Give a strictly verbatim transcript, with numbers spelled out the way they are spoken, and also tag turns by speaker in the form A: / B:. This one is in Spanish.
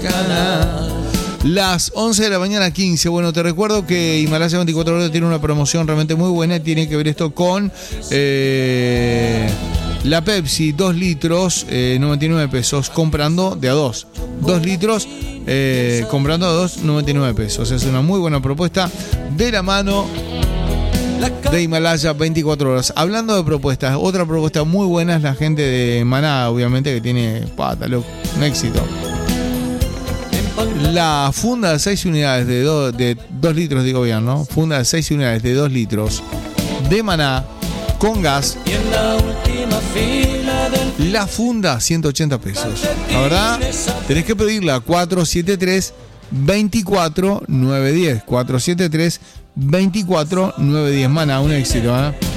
A: Las once de la mañana, quince. Bueno, te recuerdo que Himalaya veinticuatro horas tiene una promoción realmente muy buena. Tiene que ver esto con eh, la Pepsi, dos litros, eh, noventa y nueve pesos, comprando de a dos. dos litros, eh, comprando a dos, noventa y nueve pesos. Es una muy buena propuesta de la mano de Himalaya veinticuatro horas. Hablando de propuestas, otra propuesta muy buena es la gente de Maná, obviamente, que tiene pata, loco, un éxito. La funda de seis unidades de dos de dos litros, digo bien, ¿no? Funda de seis unidades de dos litros de Maná con gas. La funda, ciento ochenta pesos. La verdad, tenés que pedirla cuatro siete tres, veinticuatro, nueve diez. cuatro siete tres, veinticuatro, nueve diez. Maná, un éxito, ¿eh?